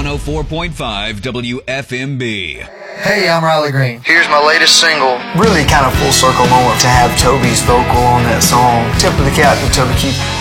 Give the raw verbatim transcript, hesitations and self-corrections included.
one oh four point five W F M B. Hey, I'm Riley Green. Here's my latest single. Really kind of full circle moment to have Toby's vocal on that song. Tip of the cap to Toby Keith.